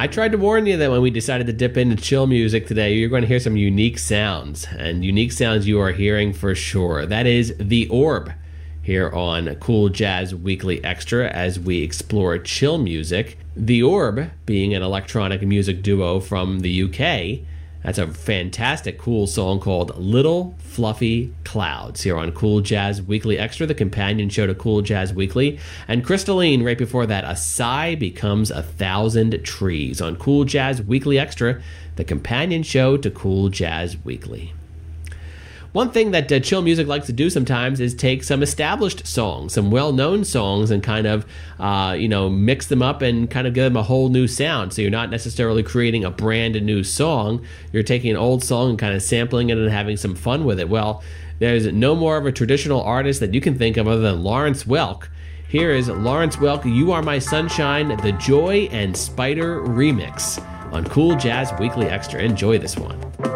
I tried to warn you that when we decided to dip into chill music today, you're going to hear some unique sounds, and unique sounds you are hearing for sure. That is The Orb here on Cool Jazz Weekly Extra as we explore chill music. The Orb being an electronic music duo from the UK. That's a fantastic, cool song called Little Fluffy Clouds here on Cool Jazz Weekly Extra, the companion show to Cool Jazz Weekly. And Crystalline, right before that, A Sigh Becomes 1,000 Trees on Cool Jazz Weekly Extra, the companion show to Cool Jazz Weekly. One thing that chill music likes to do sometimes is take some established songs, some well-known songs, and kind of, mix them up and kind of give them a whole new sound. So you're not necessarily creating a brand new song. You're taking an old song and kind of sampling it and having some fun with it. Well, there's no more of a traditional artist that you can think of other than Lawrence Welk. Here is Lawrence Welk, You Are My Sunshine, the Joy and Spider remix on Cool Jazz Weekly Extra. Enjoy this one.